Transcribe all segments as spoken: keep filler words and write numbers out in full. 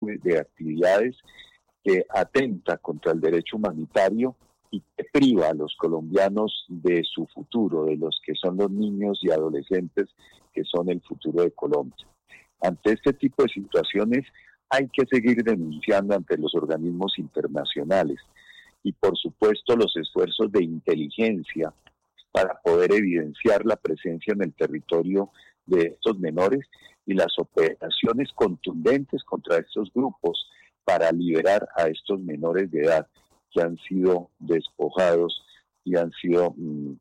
de actividades que atenta contra el derecho humanitario y que priva a los colombianos de su futuro, de los que son los niños y adolescentes que son el futuro de Colombia. Ante este tipo de situaciones hay que seguir denunciando ante los organismos internacionales y por supuesto los esfuerzos de inteligencia para poder evidenciar la presencia en el territorio de estos menores y las operaciones contundentes contra estos grupos para liberar a estos menores de edad que han sido despojados y han sido mm,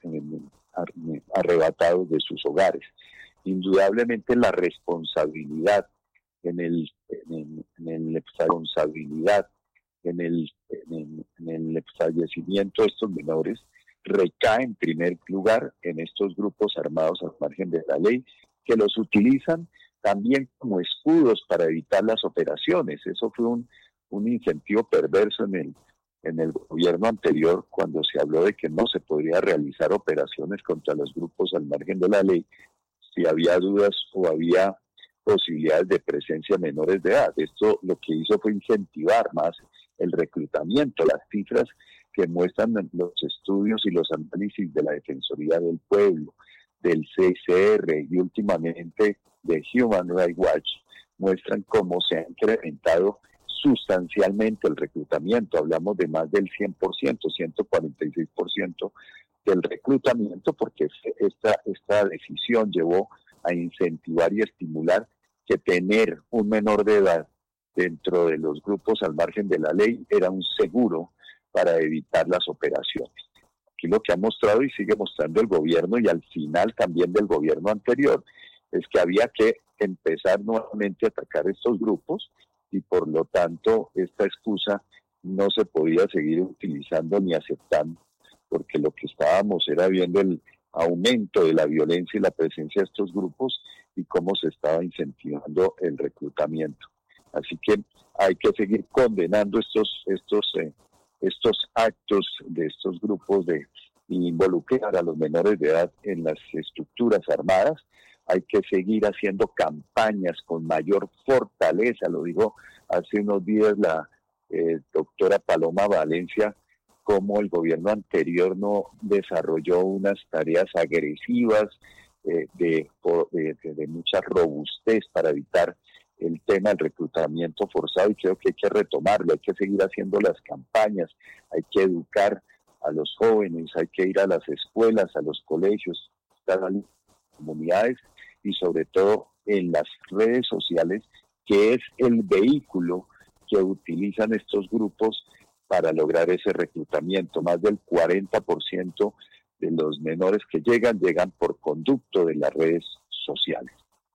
arrebatados de sus hogares. Indudablemente la responsabilidad en el, en, en el responsabilidad en el, en, en el fallecimiento de estos menores recae en primer lugar en estos grupos armados al margen de la ley, que los utilizan también como escudos para evitar las operaciones. Eso fue un, un incentivo perverso en el, en el gobierno anterior, cuando se habló de que no se podría realizar operaciones contra los grupos al margen de la ley si había dudas o había posibilidades de presencia de menores de edad. Esto lo que hizo fue incentivar más el reclutamiento. Las cifras que muestran los estudios y los análisis de la Defensoría del Pueblo, del C I C R y últimamente de Human Rights Watch muestran cómo se ha incrementado sustancialmente el reclutamiento. Hablamos de más del cien por ciento, ciento cuarenta y seis por ciento del reclutamiento, porque esta, esta decisión llevó a incentivar y estimular que tener un menor de edad dentro de los grupos al margen de la ley era un seguro para evitar las operaciones. Aquí lo que ha mostrado y sigue mostrando el gobierno, y al final también del gobierno anterior, es que había que empezar nuevamente a atacar estos grupos y por lo tanto esta excusa no se podía seguir utilizando ni aceptando, porque lo que estábamos era viendo el aumento de la violencia y la presencia de estos grupos y cómo se estaba incentivando el reclutamiento. Así que hay que seguir condenando estos estos eh, estos actos de estos grupos de involucrar a los menores de edad en las estructuras armadas. Hay que seguir haciendo campañas con mayor fortaleza. Lo dijo hace unos días la eh, doctora Paloma Valencia, cómo el gobierno anterior no desarrolló unas tareas agresivas eh, de, de, de mucha robustez para evitar el tema del reclutamiento forzado, y creo que hay que retomarlo, hay que seguir haciendo las campañas, hay que educar a los jóvenes, hay que ir a las escuelas, a los colegios, a las comunidades y sobre todo en las redes sociales, que es el vehículo que utilizan estos grupos para lograr ese reclutamiento. Más del cuarenta por ciento de los menores que llegan, llegan por conducto de las redes sociales.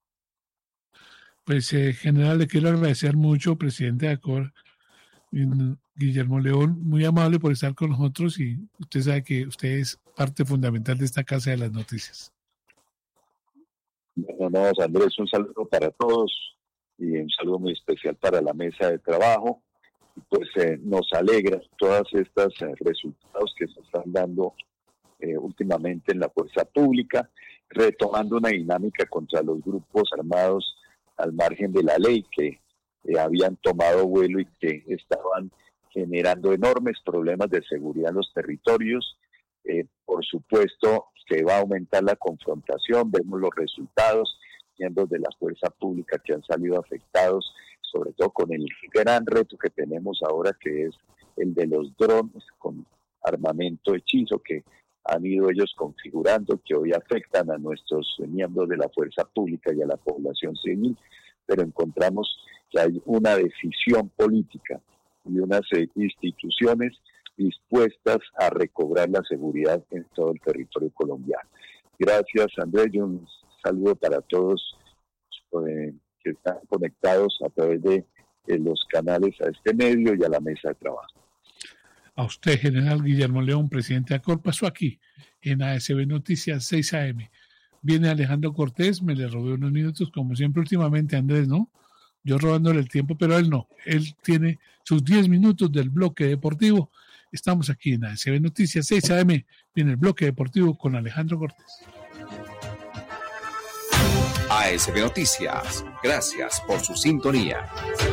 Pues, eh, general, le quiero agradecer mucho, presidente de ACOR, Guillermo León, muy amable por estar con nosotros, y usted sabe que usted es parte fundamental de esta Casa de las Noticias. Bueno, no, Andrés, un saludo para todos y un saludo muy especial para la mesa de trabajo. Pues eh, nos alegra todas estas eh, resultados que se están dando eh, últimamente en la fuerza pública, retomando una dinámica contra los grupos armados al margen de la ley que eh, habían tomado vuelo y que estaban generando enormes problemas de seguridad en los territorios. Eh, por supuesto que va a aumentar la confrontación, vemos los resultados, miembros de la fuerza pública que han salido afectados, sobre todo con el gran reto que tenemos ahora, que es el de los drones con armamento hechizo que han ido ellos configurando, que hoy afectan a nuestros miembros de la fuerza pública y a la población civil, pero encontramos que hay una decisión política y unas instituciones dispuestas a recobrar la seguridad en todo el territorio colombiano. Gracias, Andrés, y un saludo para todos eh, que están conectados a través de, de los canales a este medio y a la mesa de trabajo. A usted, general Guillermo León, presidente de ACOR, pasó aquí en A S B Noticias seis A M. Viene Alejandro Cortés, me le robé unos minutos, como siempre últimamente, Andrés, ¿no? Yo robándole el tiempo, pero él no. Él tiene sus diez minutos del bloque deportivo. Estamos aquí en A S B Noticias seis A M. Viene el bloque deportivo con Alejandro Cortés. A S B Noticias, gracias por su sintonía.